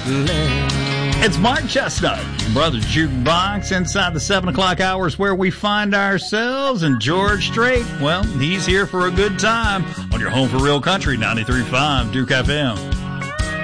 It's Mark Chestnut, Brothers Jukebox, inside the 7 o'clock hours where we find ourselves. And George Strait, well, he's here for a good time on your home for real country, 93.5 Duke FM.